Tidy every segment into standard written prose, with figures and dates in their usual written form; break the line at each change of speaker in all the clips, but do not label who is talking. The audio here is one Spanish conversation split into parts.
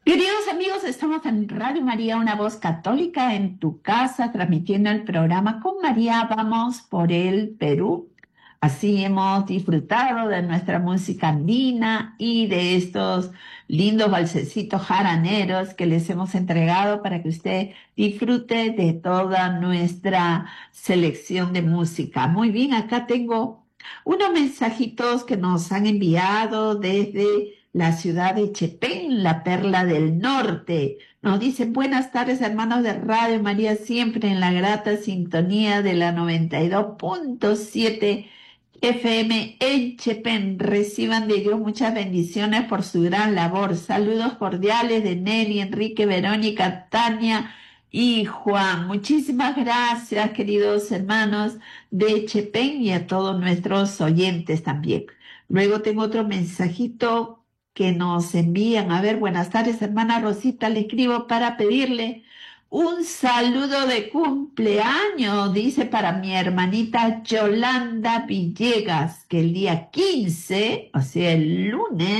Queridos amigos, estamos en Radio María, una voz católica en tu casa, transmitiendo el programa Con María. Vamos por el Perú. Así hemos disfrutado de nuestra música andina y de estos lindos balsecitos jaraneros que les hemos entregado para que usted disfrute de toda nuestra selección de música. Muy bien, acá tengo unos mensajitos que nos han enviado desde la ciudad de Chepén, la perla del norte. Nos dicen: buenas tardes, hermanos de Radio María, siempre en la grata sintonía de la 92.7 FM en Chepén. Reciban de Dios muchas bendiciones por su gran labor. Saludos cordiales de Nelly, Enrique, Verónica, Tania y Juan. Muchísimas gracias, queridos hermanos de Chepén, y a todos nuestros oyentes también. Luego tengo otro mensajito que nos envían. A ver, buenas tardes, hermana Rosita, le escribo para pedirle un saludo de cumpleaños, dice, para mi hermanita Yolanda Villegas, que el día 15, o sea, el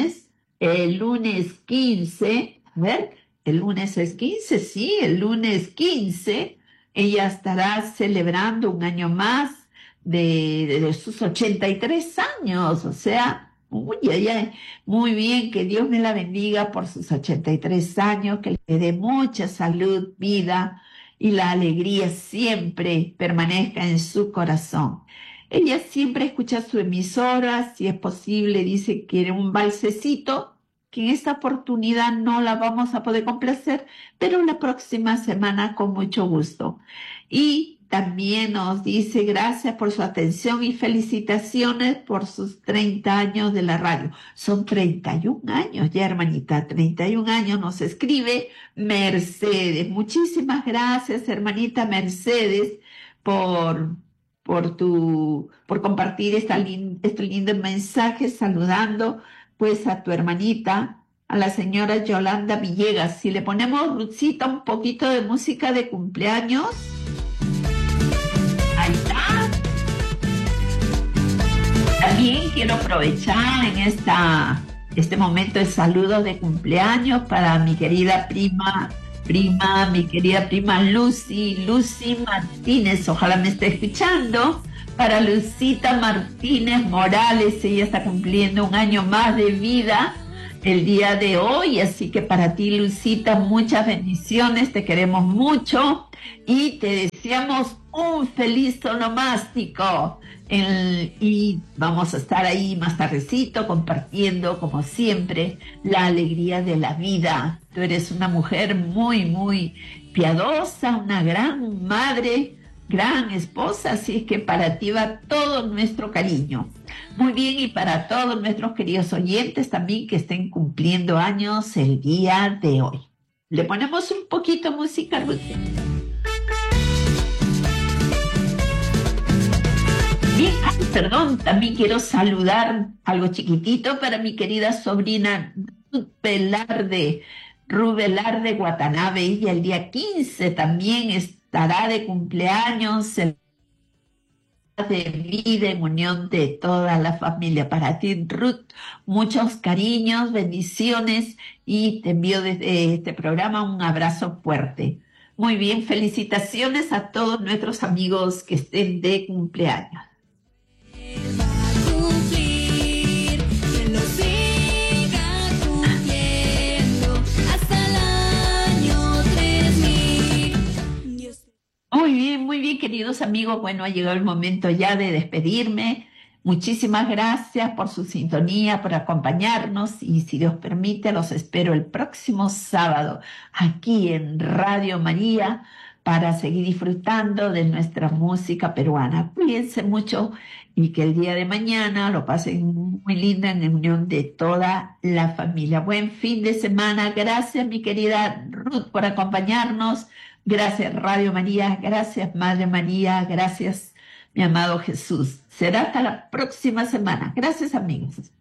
lunes 15, a ver, el lunes es 15, sí, el lunes 15, ella estará celebrando un año más de sus 83 años, o sea, uy, ay, ay, muy bien, que Dios me la bendiga por sus 83 años, que le dé mucha salud, vida y la alegría siempre permanezca en su corazón. Ella siempre escucha su emisora, si es posible, dice que quiere un balsecito, que en esta oportunidad no la vamos a poder complacer, pero la próxima semana con mucho gusto. Y también nos dice: gracias por su atención y felicitaciones por sus 30 años de la radio. Son 31 años ya, hermanita, 31 años, nos escribe Mercedes. Muchísimas gracias, hermanita Mercedes, por, por compartir este lindo mensaje, saludando pues a tu hermanita, a la señora Yolanda Villegas. Si le ponemos, Ruthcita, un poquito de música de cumpleaños. Ahí está. También quiero aprovechar en este momento de saludos de cumpleaños para mi querida mi querida prima Lucy Martínez, ojalá me esté escuchando. Para Lucita Martínez Morales, ella está cumpliendo un año más de vida el día de hoy, así que para ti, Lucita, muchas bendiciones, te queremos mucho y te deseamos un feliz onomástico. Y vamos a estar ahí más tardecito compartiendo, como siempre, la alegría de la vida. Tú eres una mujer muy, muy piadosa, una gran madre, gran esposa, así es que para ti va todo nuestro cariño. Muy bien, y para todos nuestros queridos oyentes también que estén cumpliendo años el día de hoy. Le ponemos un poquito de música, Ruth. Bien, perdón, también quiero saludar algo chiquitito para mi querida sobrina Ruth Velarde Watanabe. Ella el día 15 también estará de cumpleaños, de vida en unión de toda la familia. Para ti, Ruth, muchos cariños, bendiciones, y te envío desde este programa un abrazo fuerte. Muy bien, felicitaciones a todos nuestros amigos que estén de cumpleaños. Muy bien, queridos amigos. Bueno, ha llegado el momento ya de despedirme. Muchísimas gracias por su sintonía, por acompañarnos, y si Dios permite, los espero el próximo sábado aquí en Radio María para seguir disfrutando de nuestra música peruana. Cuídense mucho y que el día de mañana lo pasen muy linda en unión de toda la familia. Buen fin de semana. Gracias, mi querida Ruth, por acompañarnos. Gracias, Radio María. Gracias, Madre María. Gracias, mi amado Jesús. Será hasta la próxima semana. Gracias, amigos.